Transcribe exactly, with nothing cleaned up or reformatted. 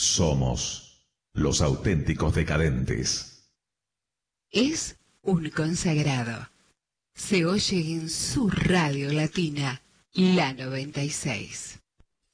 Somos los auténticos decadentes. Es un consagrado. Se oye en su radio latina, la noventa y seis.